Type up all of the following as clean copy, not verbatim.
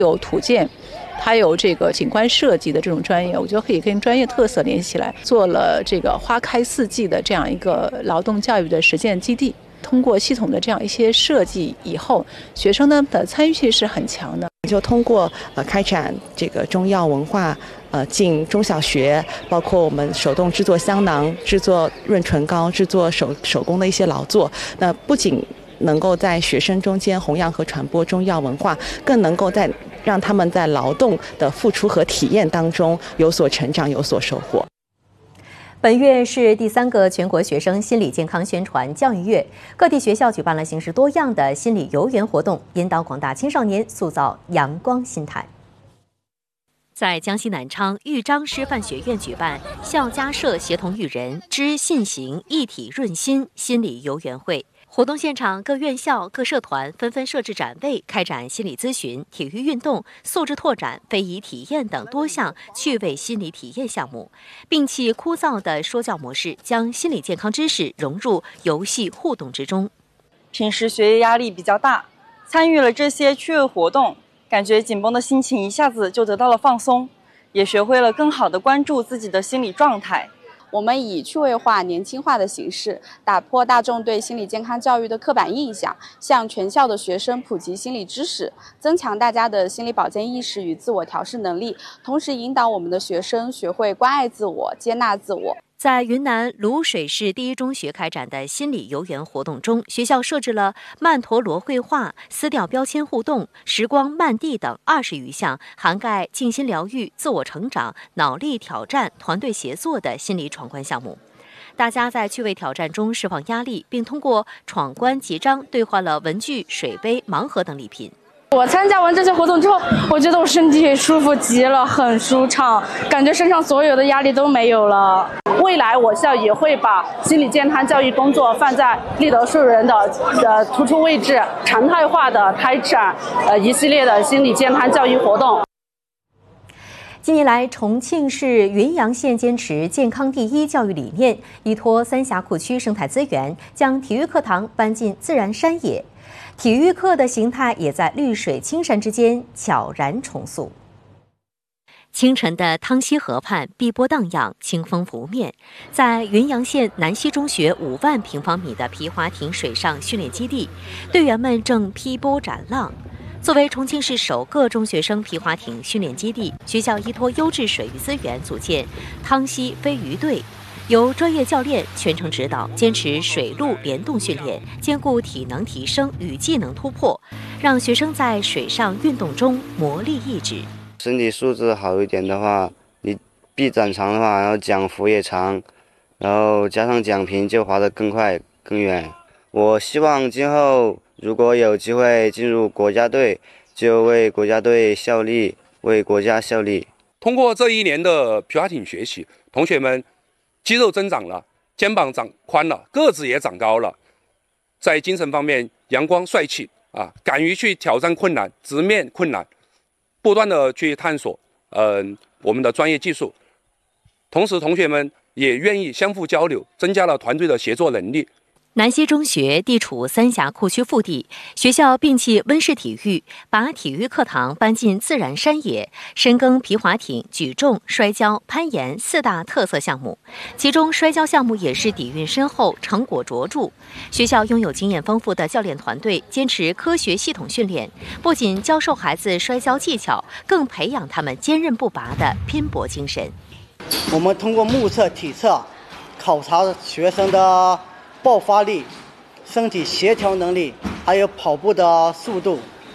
有土建，还有这个景观设计的这种专业，我觉得可以跟专业特色联系起来，做了这个花开四季的这样一个劳动教育的实践基地。通过系统的这样一些设计以后，学生呢的参与性是很强的。 就通过开展这个中药文化进中小学，包括我们手动制作香囊、制作润唇膏、制作手工的一些劳作，那不仅能够在学生中间弘扬和传播中药文化，更能够让他们在劳动的付出和体验当中有所成长、有所收获。 本月是第3个全国学生心理健康宣传教育月，各地学校举办了形式多样的心理游园活动，引导广大青少年塑造阳光心态。在江西南昌豫章师范学院举办校家社协同育人知信行一体润心心理游园会。活动现场，各院校、各社团纷纷设置展位，开展心理咨询、体育运动、素质拓展、非遗体验等多项趣味心理体验项目，摒弃枯燥的说教模式，将心理健康知识融入游戏互动之中。 平时学业压力比较大，参与了这些趣味活动，感觉紧绷的心情一下子就得到了放松，也学会了更好地关注自己的心理状态。 我们以趣味化、年轻化的形式，打破大众对心理健康教育的刻板印象，向全校的学生普及心理知识，增强大家的心理保健意识与自我调试能力，同时引导我们的学生学会关爱自我、接纳自我。 在云南卤水市第一中学开展的心理游园活动中，学校设置了曼陀罗绘画、撕掉标签互动、时光漫地等20余项，涵盖静心疗愈、自我成长、脑力挑战、团队协作的心理闯关项目。大家在趣味挑战中释放压力，并通过闯关结章兑换了文具、水杯、盲盒等礼品。 我参加完这些活动之后，我觉得我身体舒服极了，很舒畅，感觉身上所有的压力都没有了。未来我校也会把心理健康教育工作放在立德树人的突出位置，常态化的开展一系列的心理健康教育活动。 近年来，重庆市云阳县坚持健康第一教育理念，依托三峡库区生态资源，将体育课堂搬进自然山野。体育课的形态也在绿水青山之间悄然重塑。清晨的汤溪河畔碧波荡漾，清风拂面。在云阳县南溪中学5万平方米的皮划艇水上训练基地，队员们正劈波斩浪。作为重庆市首个中学生皮划艇训练基地，学校依托优质水域资源组建汤溪飞鱼队，由专业教练全程指导，坚持水陆联动训练，兼顾体能提升与技能突破，让学生在水上运动中磨砺意志。 身体素质好一点的话，你臂展长的话，然后桨幅也长，然后加上桨频就划得更快更远。我希望今后如果有机会进入国家队，就为国家队效力，为国家效力。 通过这1年的皮划艇学习，同学们肌肉增长了，肩膀长宽了，个子也长高了，在精神方面阳光帅气啊，敢于去挑战困难，直面困难，不断的去探索我们的专业技术。同时同学们也愿意相互交流，增加了团队的协作能力。 南溪中学地处三峡库区腹地，学校摒弃温室体育，把体育课堂搬进自然山野，深耕皮划艇、举重、摔跤、攀岩4大特色项目，其中摔跤项目也是底蕴深厚、成果卓著。学校拥有经验丰富的教练团队，坚持科学系统训练，不仅教授孩子摔跤技巧，更培养他们坚韧不拔的拼搏精神。 我们通过目测、体测考察学生的爆发力、身体协调能力，还有跑步的速度。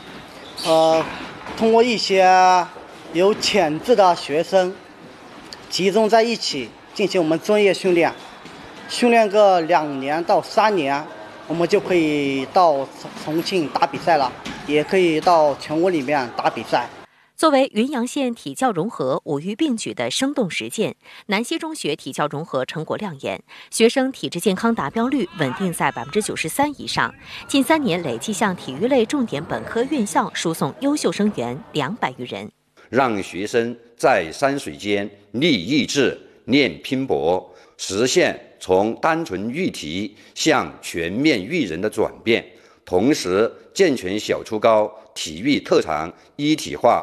通过一些有潜质的学生集中在一起进行我们专业训练，训练个2年到3年，我们就可以到重庆打比赛了，也可以到全国里面打比赛。 作为云阳县体教融合5育并举的生动实践，南溪中学体教融合成果亮眼，学生体质健康达标率稳定在93%以上。近3年累计向体育类重点本科院校输送优秀生源200余人， 让学生在山水间立意志、练拼搏，实现从单纯育体向全面育人的转变，同时健全小初高体育特长一体化